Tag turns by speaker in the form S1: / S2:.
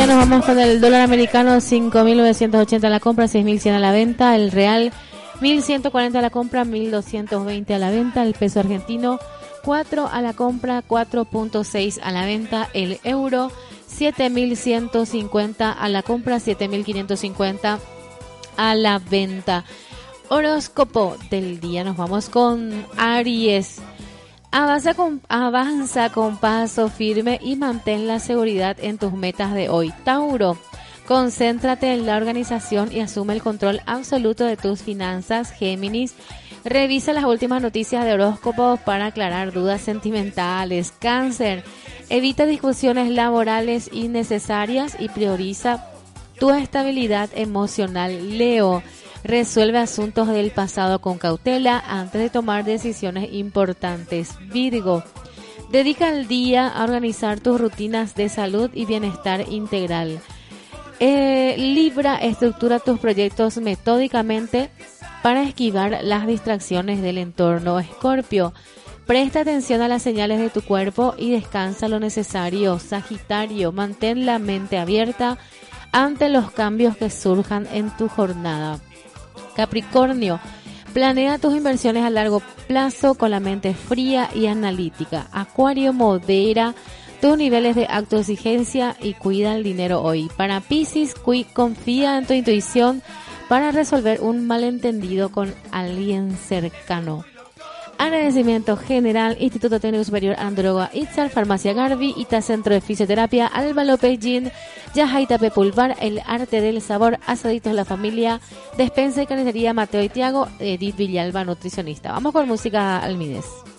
S1: día nos vamos con el dólar americano 5.980 a la compra, 6.100 a la venta. El real 1.140 a la compra, 1.220 a la venta. El peso argentino 4 a la compra, 4.6 a la venta. El euro 7.150 a la compra, 7.550 a la venta. Horóscopo del día, nos vamos con Aries. Avanza con paso firme y mantén la seguridad en tus metas de hoy. Tauro, concéntrate en la organización y asume el control absoluto de tus finanzas. Géminis, revisa las últimas noticias de horóscopos para aclarar dudas sentimentales. Cáncer, evita discusiones laborales innecesarias y prioriza tu estabilidad emocional. Leo, resuelve asuntos del pasado con cautela antes de tomar decisiones importantes. Virgo, dedica el día a organizar tus rutinas de salud y bienestar integral. Libra, estructura tus proyectos metódicamente para esquivar las distracciones del entorno. Escorpio, presta atención a las señales de tu cuerpo y descansa lo necesario. Sagitario, mantén la mente abierta ante los cambios que surjan en tu jornada. Capricornio, planea tus inversiones a largo plazo con la mente fría y analítica. Acuario, modera tus niveles de autoexigencia y cuida el dinero hoy. Para Piscis, confía en tu intuición para resolver un malentendido con alguien cercano. Agradecimiento general, Instituto Técnico Superior Androga Itzal, Farmacia Garbi, Ita Centro de Fisioterapia, Alba López Gin, Yajaita Pepulvar, El Arte del Sabor, Asaditos La Familia, Despensa y Carnicería Mateo y Tiago, Edith Villalba, nutricionista. Vamos con música, Almides.